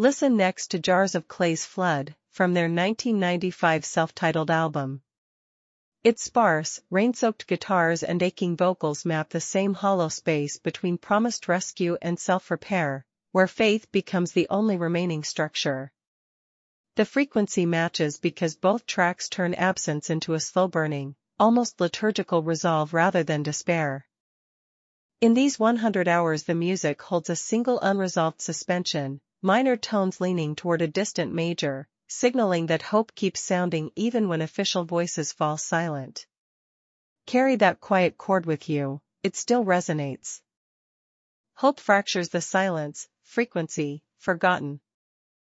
Listen next to Jars of Clay's Flood, from their 1995 self-titled album. Its sparse, rain-soaked guitars and aching vocals map the same hollow space between promised rescue and self-repair, where faith becomes the only remaining structure. The frequency matches because both tracks turn absence into a slow-burning, almost liturgical resolve rather than despair. In these 100 hours the music holds a single unresolved suspension, minor tones leaning toward a distant major, signaling that hope keeps sounding even when official voices fall silent. Carry that quiet chord with you, it still resonates. Hope fractures the silence, frequency, forgotten,